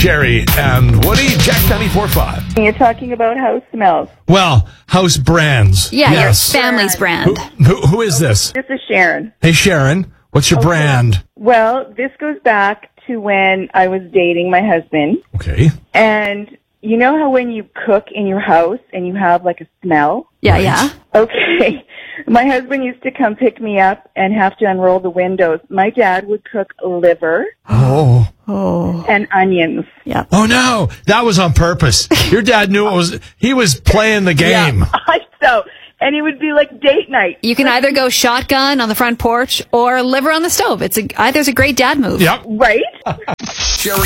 Sherry and Woody, Jack 94.5. You're talking about house smells. Well, house brands. Yeah, yes. your family's brand. Who is this? This is Sharon. Hey, Sharon. What's your brand? Well, this goes back to when I was dating my husband. Okay. And you know how when you cook in your house and you have like a smell? Yeah, Right. yeah. Okay. My husband used to come pick me up and have to unroll the windows. My dad would cook liver Oh. and onions. Yeah. Oh, no. That was on purpose. Your dad knew he was playing the game. And it would be like date night. You can either go shotgun on the front porch or liver on the stove. Either's a great dad move. Yep. Right? Sherry